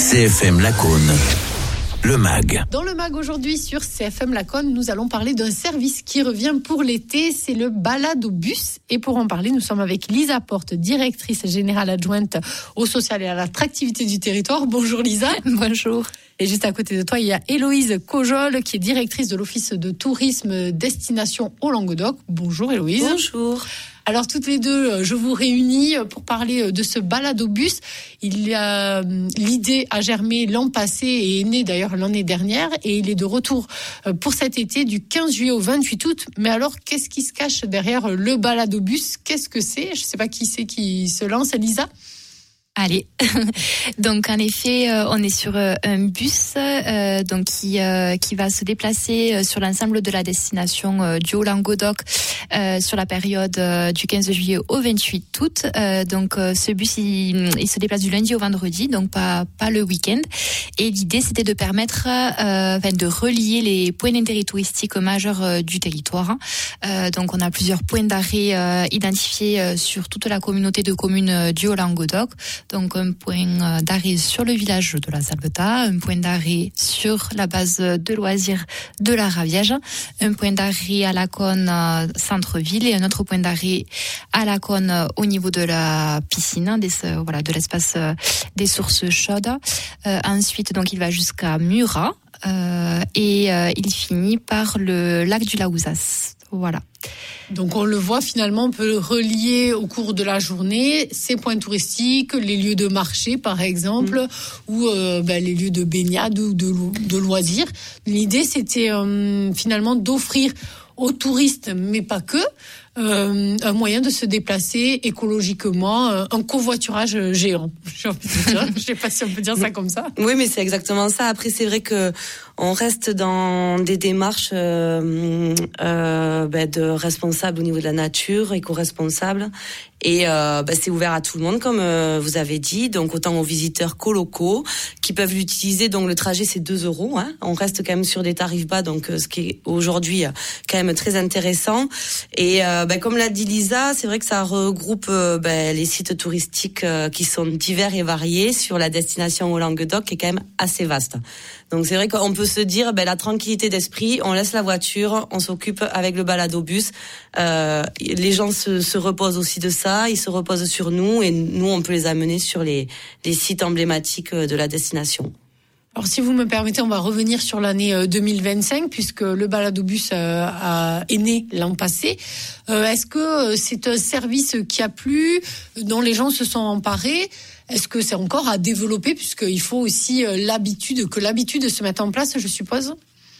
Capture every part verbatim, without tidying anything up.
C F M Lacaune. Le M A G. Dans le M A G aujourd'hui sur C F M Lacaune, nous allons parler d'un service qui revient pour l'été, c'est le balado-bus. Et pour en parler, nous sommes avec Lisa Porte, directrice générale adjointe au social et à l'attractivité du territoire. Bonjour Lisa. Bonjour. Et juste à côté de toi, il y a Héloïse Cojol, qui est directrice de l'Office de tourisme destination au Languedoc. Bonjour Héloïse. Bonjour. Alors toutes les deux, je vous réunis pour parler de ce balado-bus. Il y a, l'idée a germé l'an passé et est née d'ailleurs l'année dernière, et il est de retour pour cet été du quinze juillet au vingt-huit août. Mais alors, qu'est-ce qui se cache derrière le balado-bus ? Qu'est-ce que c'est ? Je ne sais pas qui c'est qui se lance, Lisa ? Allez, donc en effet, euh, on est sur euh, un bus euh, donc qui euh, qui va se déplacer euh, sur l'ensemble de la destination euh, du Haut-Languedoc euh, sur la période euh, du quinze juillet au vingt-huit août. Euh, donc euh, ce bus il, il se déplace du lundi au vendredi, donc pas pas le week-end. Et l'idée c'était de permettre euh, enfin, de relier les points d'intérêt touristique majeurs euh, du territoire. Euh, donc on a plusieurs points d'arrêt euh, identifiés euh, sur toute la communauté de communes euh, du Haut-Languedoc. Donc un point d'arrêt sur le village de la Salvetat, un point d'arrêt sur la base de loisirs de la Raviège, un point d'arrêt à Lacaune centre-ville et un autre point d'arrêt à Lacaune au niveau de la piscine, des, voilà, de l'espace des sources chaudes. Euh, ensuite, donc il va jusqu'à Murat euh, et euh, il finit par le lac du Laouzas. Voilà. Donc on le voit finalement, on peut relier au cours de la journée ces points touristiques, les lieux de marché par exemple, mmh. ou euh, ben, les lieux de baignade ou de, de loisirs. L'idée c'était euh, finalement d'offrir aux touristes, mais pas que, euh, un moyen de se déplacer écologiquement, euh, un covoiturage géant. J'ai envie de dire. Je sais pas si on peut dire ça comme ça. Oui, mais c'est exactement ça. Après, c'est vrai que on reste dans des démarches euh, euh, ben de responsables au niveau de la nature, éco-responsables. Et euh, ben c'est ouvert à tout le monde, comme euh, vous avez dit. Donc autant aux visiteurs qu'aux locaux qui peuvent l'utiliser. Donc le trajet c'est deux euros. Hein. On reste quand même sur des tarifs bas, donc euh, ce qui est aujourd'hui euh, quand même très intéressant. Et euh, ben, comme l'a dit Lisa, c'est vrai que ça regroupe euh, ben, les sites touristiques euh, qui sont divers et variés sur la destination au Languedoc, qui est quand même assez vaste. Donc c'est vrai qu'on peut se dire, ben la tranquillité d'esprit, on laisse la voiture, on s'occupe avec le balado-bus. Euh, les gens se, se reposent aussi de ça, ils se reposent sur nous et nous on peut les amener sur les, les sites emblématiques de la destination. Alors si vous me permettez, on va revenir sur l'année deux mille vingt-cinq puisque le balado-bus euh, a, est né l'an passé. Euh, est-ce que c'est un service qui a plu, dont les gens se sont emparés ? Est-ce que c'est encore à développer puisqu'il faut aussi l'habitude, que l'habitude se mette en place, je suppose ?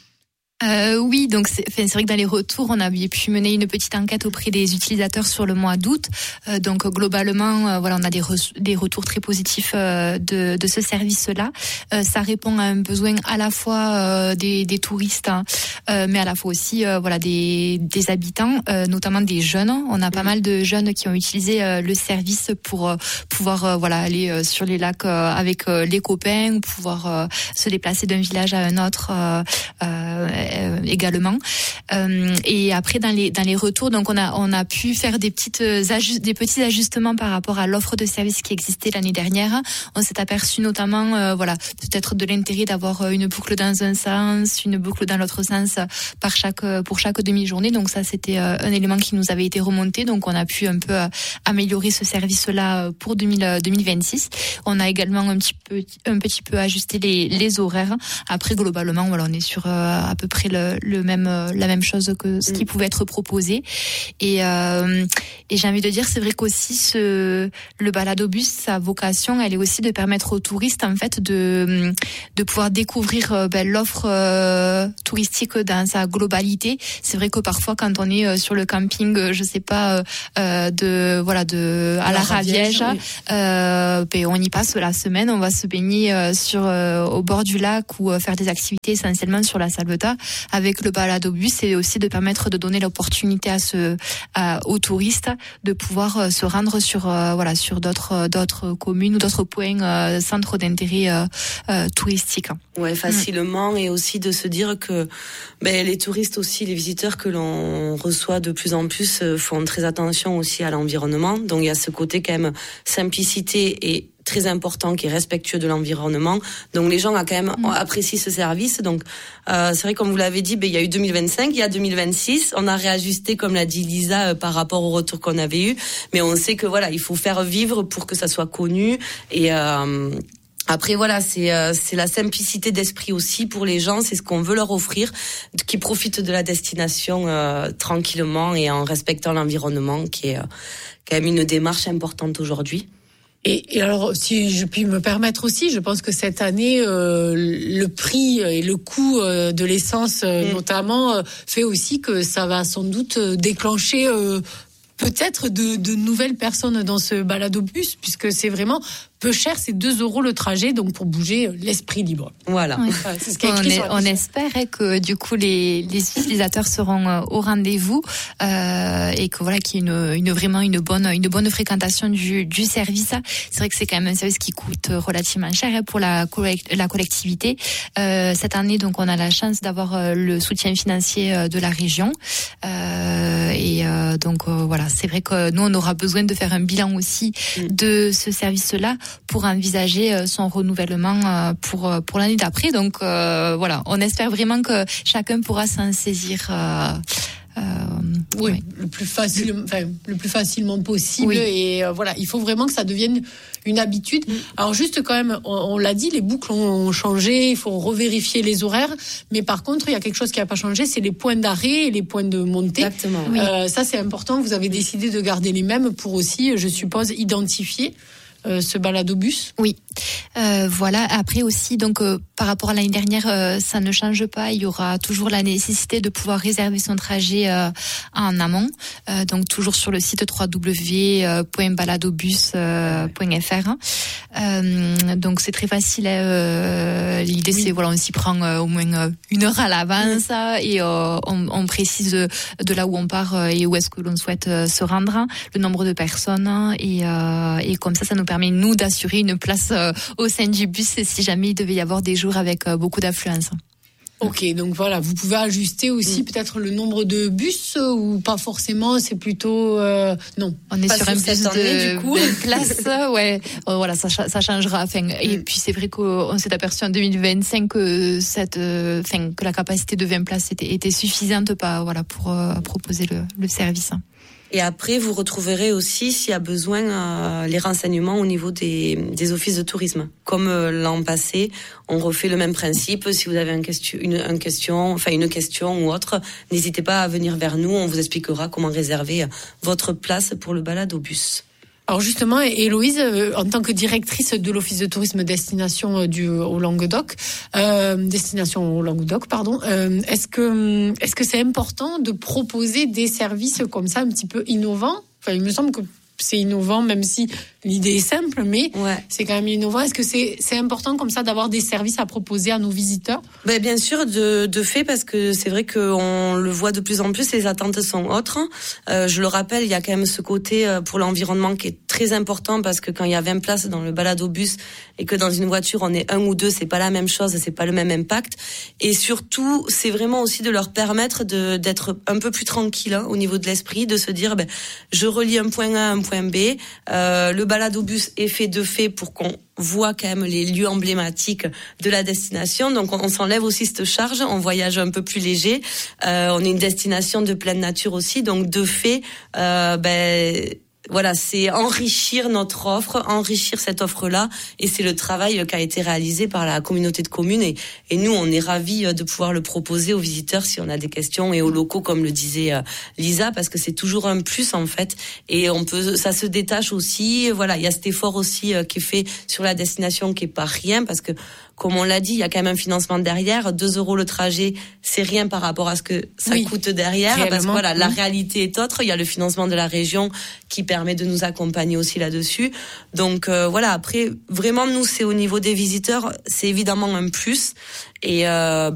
Euh, oui, donc c'est, c'est vrai que dans les retours, on a pu mener une petite enquête auprès des utilisateurs sur le mois d'août. Euh, donc globalement, euh, voilà, on a des, re- des retours très positifs euh, de, de ce service-là. Euh, ça répond à un besoin à la fois euh, des, des touristes, hein, euh, mais à la fois aussi, euh, voilà, des, des habitants, euh, notamment des jeunes. On a pas mal de jeunes qui ont utilisé euh, le service pour euh, pouvoir, euh, voilà, aller euh, sur les lacs euh, avec euh, les copains, pouvoir euh, se déplacer d'un village à un autre. Euh, euh, Euh, également euh, et après dans les dans les retours, donc on a on a pu faire des petites ajust, des petits ajustements par rapport à l'offre de service qui existait l'année dernière. On s'est aperçu notamment euh, voilà peut-être de l'intérêt d'avoir une boucle dans un sens, une boucle dans l'autre sens par chaque pour chaque demi-journée. Donc ça c'était euh, un élément qui nous avait été remonté, donc on a pu un peu euh, améliorer ce service-là pour deux mille vingt-six. On a également un petit peu un petit peu ajusté les les horaires. Après globalement voilà on est sur euh, à peu près Le, le même la même chose que ce qui pouvait être proposé et euh, et j'ai envie de dire c'est vrai qu'aussi ce le balado-bus, sa vocation elle est aussi de permettre aux touristes en fait de de pouvoir découvrir ben, l'offre euh, touristique dans sa globalité. C'est vrai que parfois quand on est sur le camping je sais pas euh, de voilà de à la, la Raviège, oui. euh, ben, on y passe la semaine, on va se baigner euh, sur euh, au bord du lac ou euh, faire des activités essentiellement sur la Salvetat. Avec le balado-bus, c'est aussi de permettre de donner l'opportunité à ce, à, aux touristes de pouvoir euh, se rendre sur, euh, voilà, sur d'autres, d'autres communes ou d'autres points, euh, centres d'intérêt euh, euh, touristiques. Ouais, facilement, mmh. Et aussi de se dire que ben, les touristes aussi, les visiteurs que l'on reçoit de plus en plus euh, font très attention aussi à l'environnement. Donc il y a ce côté quand même simplicité et très important, qui est respectueux de l'environnement. Donc les gens a quand même mmh. apprécié ce service. Donc euh, c'est vrai, comme vous l'avez dit, ben il y a eu deux mille vingt-cinq, il y a deux mille vingt-six. On a réajusté, comme l'a dit Lisa, euh, par rapport au retour qu'on avait eu. Mais on sait que voilà, il faut faire vivre pour que ça soit connu. Et euh, Après voilà, c'est euh, c'est la simplicité d'esprit aussi pour les gens, c'est ce qu'on veut leur offrir, qui profitent de la destination euh, tranquillement et en respectant l'environnement, qui est euh, quand même une démarche importante aujourd'hui. Et, et alors, si je puis me permettre aussi, je pense que cette année, euh, le prix et le coût euh, de l'essence, euh, mmh. notamment, euh, fait aussi que ça va sans doute déclencher euh, peut-être de, de nouvelles personnes dans ce balado-bus, puisque c'est vraiment peu cher, c'est deux euros le trajet, donc pour bouger l'esprit libre. Voilà. Oui. C'est ce qui est écrit on, sur la on espère que du coup les, les utilisateurs seront au rendez-vous euh, et que voilà qu'il y ait une, une vraiment une bonne une bonne fréquentation du, du service. C'est vrai que c'est quand même un service qui coûte relativement cher pour la collect, la collectivité. Euh, cette année, donc, on a la chance d'avoir le soutien financier de la région euh, et euh, donc euh, voilà, c'est vrai que nous on aura besoin de faire un bilan aussi mmh. de ce service-là pour envisager son renouvellement pour pour l'année d'après. Donc euh, voilà, on espère vraiment que chacun pourra s'en saisir. Euh, euh, oui, oui, le plus facile, enfin, le plus facilement possible. Oui. Et euh, voilà, il faut vraiment que ça devienne une habitude. Alors juste quand même, on, on l'a dit, les boucles ont changé, il faut revérifier les horaires. Mais par contre, il y a quelque chose qui n'a pas changé, c'est les points d'arrêt et les points de montée. Exactement. Oui. Euh, ça, c'est important. Vous avez décidé de garder les mêmes pour aussi, je suppose, identifier Euh, ce balado-bus. Oui, euh, voilà. Après aussi, donc euh, par rapport à l'année dernière, euh, ça ne change pas. Il y aura toujours la nécessité de pouvoir réserver son trajet euh, en amont. Euh, donc toujours sur le site w w w point baladobus point f r. Euh, donc c'est très facile. Euh, l'idée oui. c'est voilà, on s'y prend euh, au moins euh, une heure à l'avance oui. et euh, on, on précise de là où on part euh, et où est-ce que l'on souhaite euh, se rendre, le nombre de personnes et, euh, et comme ça, ça nous permet nous d'assurer une place euh, au sein du bus si jamais il devait y avoir des jours avec euh, beaucoup d'affluence. Ok, donc voilà, vous pouvez ajuster aussi mmh. peut-être le nombre de bus euh, ou pas forcément, c'est plutôt euh, non. On est pas sur un bus année, de du coup. place, ouais. Euh, voilà, ça, ça changera. Enfin, mmh. et puis c'est vrai qu'on s'est aperçu en deux mille vingt-cinq que cette, enfin, euh, que la capacité de vingt places était, était suffisante, pas voilà pour euh, proposer le, le service. Et après, vous retrouverez aussi, s'il y a besoin, euh, les renseignements au niveau des, des offices de tourisme. Comme euh, l'an passé, on refait le même principe. Si vous avez un question, une, un question, enfin une question ou autre, n'hésitez pas à venir vers nous. On vous expliquera comment réserver votre place pour le balado-bus. Alors justement, Héloïse, euh, en tant que directrice de l'office de tourisme destination du au Languedoc, euh, destination au Languedoc, pardon, euh, est-ce que est-ce que c'est important de proposer des services comme ça un petit peu innovants ? Enfin, il me semble que c'est innovant, même si l'idée est simple, mais ouais. c'est quand même innovant. Est-ce que c'est, c'est important comme ça d'avoir des services à proposer à nos visiteurs ? Ben bien sûr, de, de fait, parce que c'est vrai qu'on le voit de plus en plus, les attentes sont autres. Euh, je le rappelle, il y a quand même ce côté pour l'environnement qui est très important, parce que quand il y a vingt places dans le balado-bus et que dans une voiture on est un ou deux, c'est pas la même chose, c'est pas le même impact. Et surtout, c'est vraiment aussi de leur permettre de, d'être un peu plus tranquille hein, au niveau de l'esprit, de se dire, ben, je relie un point A à un point B, euh, le balado-bus est fait de fait pour qu'on voit quand même les lieux emblématiques de la destination. Donc on, on s'enlève aussi cette charge, on voyage un peu plus léger. Euh, on est une destination de pleine nature aussi, donc de fait, euh, ben voilà, c'est enrichir notre offre, enrichir cette offre-là, et c'est le travail qui a été réalisé par la communauté de communes. Et, et nous, on est ravis de pouvoir le proposer aux visiteurs si on a des questions, et aux locaux, comme le disait Lisa, parce que c'est toujours un plus en fait. Et on peut, ça se détache aussi. Voilà, il y a cet effort aussi qui est fait sur la destination, qui est pas rien, parce que comme on l'a dit, il y a quand même un financement derrière. deux euros le trajet, c'est rien par rapport à ce que ça oui, coûte derrière. Réellement. Parce que voilà, oui. la réalité est autre. Il y a le financement de la région qui permet de nous accompagner aussi là-dessus. Donc euh, voilà, après, vraiment, nous, c'est au niveau des visiteurs, c'est évidemment un plus. Et euh,